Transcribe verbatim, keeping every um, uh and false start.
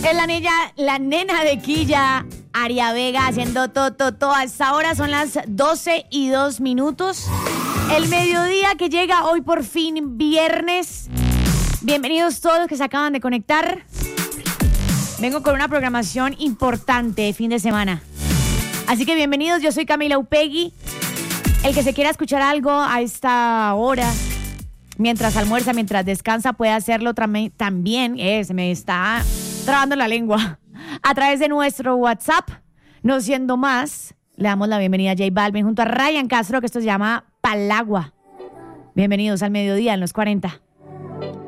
Es la nena, la nena de Quilla, Aria Vega, haciendo todo, todo, todo. A esta hora son las doce y dos minutos. El mediodía que llega hoy por fin viernes. Bienvenidos todos los que se acaban de conectar. Vengo con una programación importante de fin de semana. Así que bienvenidos, yo soy Camila Upegui. El que se quiera escuchar algo a esta hora, mientras almuerza, mientras descansa, puede hacerlo también. Eh, se me está trabando la lengua. A través de nuestro WhatsApp, no siendo más, le damos la bienvenida a J Balvin junto a Ryan Castro, que esto se llama Palagua. Bienvenidos al mediodía en los cuarenta.